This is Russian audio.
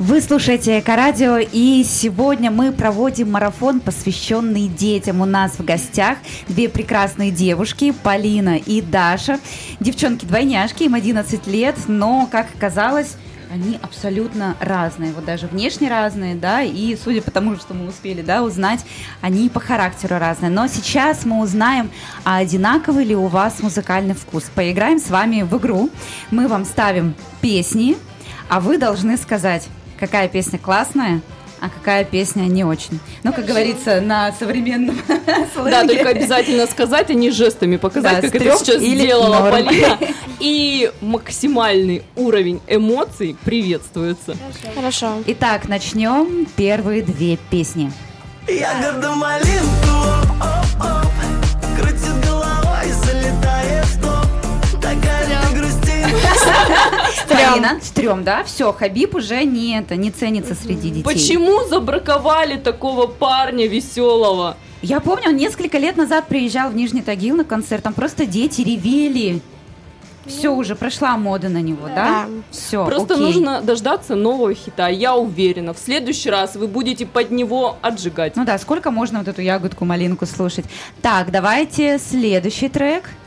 Вы слушаете Эко-радио, и сегодня мы проводим марафон, посвященный детям. У нас в гостях две прекрасные девушки, Полина и Даша. Девчонки-двойняшки, им 11 лет, но, как оказалось, они абсолютно разные, вот даже внешне разные, да, и судя по тому, что мы успели, да, узнать, они по характеру разные. Но сейчас мы узнаем, а одинаковый ли у вас музыкальный вкус. Поиграем с вами в игру. Мы вам ставим песни, а вы должны сказать, какая песня классная, а какая песня не очень. Ну, как говорится, на современном сленге. Да, только обязательно сказать, а не жестами показать, да, как это сейчас сделала Полина. И максимальный уровень эмоций приветствуется. Хорошо. Итак, начнем первые две песни. Ягода малинку, оп-оп, крутит головой, залетает в топ. Такая ты грустинка. Полина, стрём, да? Все, Хабиб уже не ценится среди детей. Почему забраковали такого парня веселого? Я помню, он несколько лет назад приезжал в Нижний Тагил на концерт, там просто дети ревели. Все, уже прошла мода на него, да? Все, просто окей. нужно дождаться нового хита. Я уверена, в следующий раз вы будете под него отжигать. Ну да, сколько можно вот эту ягодку-малинку слушать? Так, давайте следующий трек.